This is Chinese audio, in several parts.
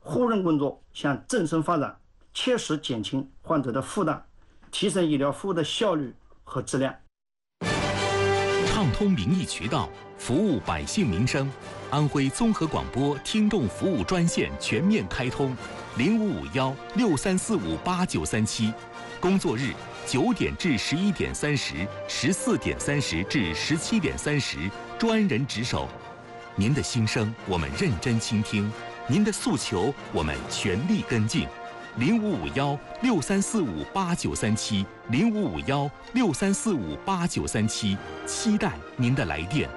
护认工作向正生发展，切实减轻患者的负担，提升医疗服务的效率和质量。 畅通民意渠道，服务百姓民生。安徽综合广播听众服务专线全面开通，055163458937，工作日9点至11点30、14点30至17点30，专人值守。您的心声我们认真倾听，您的诉求我们全力跟进。055163458937，055163458937，期待您的来电。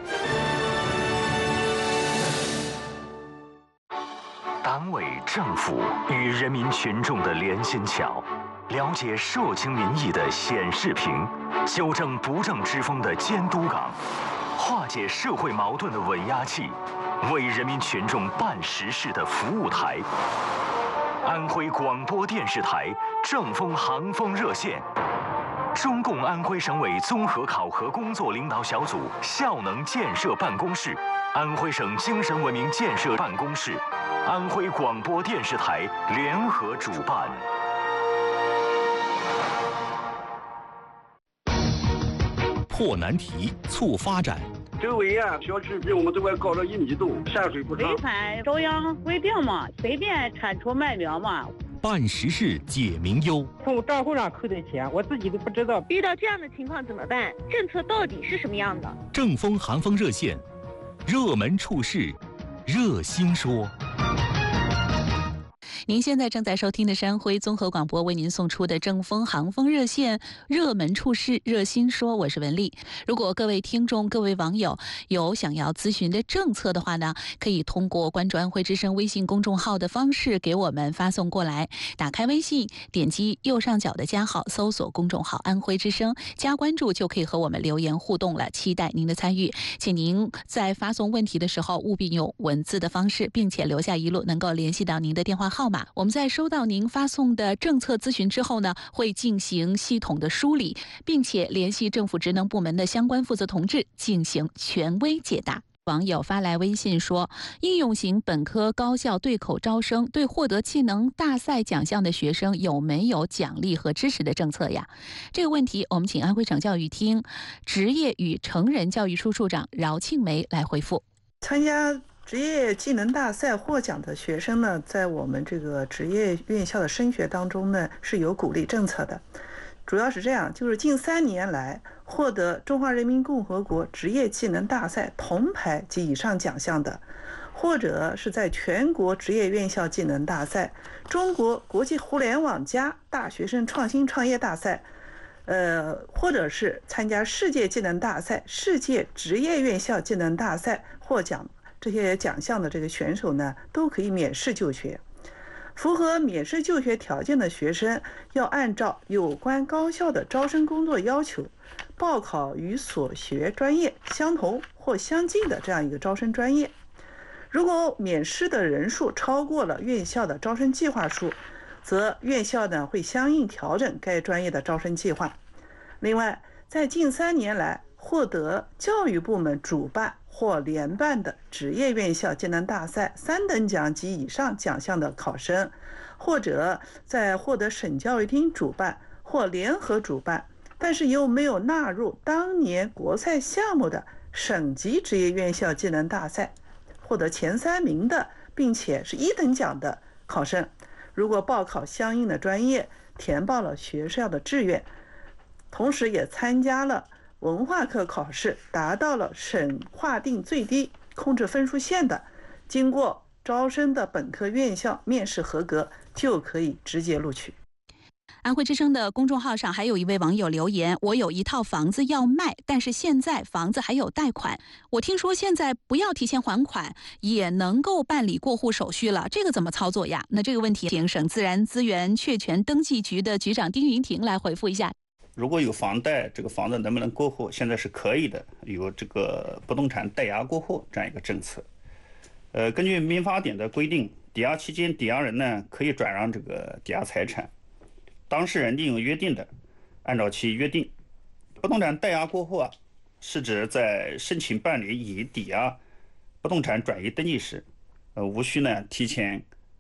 党委政府与人民群众的连心桥，了解社情民意的显示屏，纠正不正之风的监督岗，化解社会矛盾的稳压器，为人民群众办实事的服务台。安徽广播电视台正风航风热线，中共安徽省委综合考核工作领导小组效能建设办公室，安徽省精神文明建设办公室，安徽广播电视台联合主办。 破难题，促发展。 周围小区比我们这块高了1米多，山水不长。 违反中央规定嘛，随便铲除麦苗嘛。 办实事解民忧。 从账户上扣的钱，我自己都不知道。 遇到这样的情况怎么办？政策到底是什么样的？ 正风航风热线，热门处事，热心说。 您现在正在收听的是安徽综合广播为您送出的正风航风热线，热门处事热心说，我是文丽。如果各位听众各位网友有想要咨询的政策的话呢，可以通过关注安徽之声微信公众号的方式给我们发送过来。打开微信，点击右上角的加号，搜索公众号安徽之声，加关注就可以和我们留言互动了，期待您的参与。请您在发送问题的时候务必用文字的方式，并且留下一路能够联系到您的电话号码。我们在收到您发送的政策咨询之后呢，会进行系统的梳理，并且联系政府职能部门的相关负责同志进行权威解答。网友发来微信说，应用型本科高校对口招生对获得技能大赛奖项的学生有没有奖励和支持的政策呀？这个问题我们请安徽省教育厅职业与成人教育处处长饶庆梅来回复。 参加职业技能大赛获奖的学生呢，在我们这个职业院校的升学当中呢，是有鼓励政策的。主要是这样，就是近3年来获得中华人民共和国职业技能大赛铜牌及以上奖项的，或者是在全国职业院校技能大赛、中国国际互联网大学生创新创业大赛，或者是参加世界技能大赛、世界职业院校技能大赛获奖这些奖项的这个选手呢，都可以免试就学。符合免试就学条件的学生要按照有关高校的招生工作要求，报考与所学专业相同或相近的这样一个招生专业。如果免试的人数超过了院校的招生计划数，则院校呢会相应调整该专业的招生计划。另外，在近3年来获得教育部门主办或联办的职业院校技能大赛3等奖及以上奖项的考生，或者在获得省教育厅主办或联合主办，但是又没有纳入当年国赛项目的省级职业院校技能大赛，获得前3名的，并且是1等奖的考生，如果报考相应的专业，填报了学校的志愿，同时也参加了文化课考试，达到了省划定最低控制分数线的，经过招生的本科院校面试合格，就可以直接录取。 安徽之声的公众号上还有一位网友留言，我有一套房子要卖，但是现在房子还有贷款，我听说现在不要提前还款也能够办理过户手续了，这个怎么操作呀？那这个问题请省自然资源确权登记局的局长丁云婷来回复一下。 如果有房贷，这个房子能不能过户，现在是可以的，有这个不动产代押过户这样一个政策。根据民法典的规定，抵押期间抵押人呢可以转让这个抵押财产，当事人另有约定的，按照其约定。不动产代押过户是指在申请办理已抵押不动产转移登记时，无需呢提前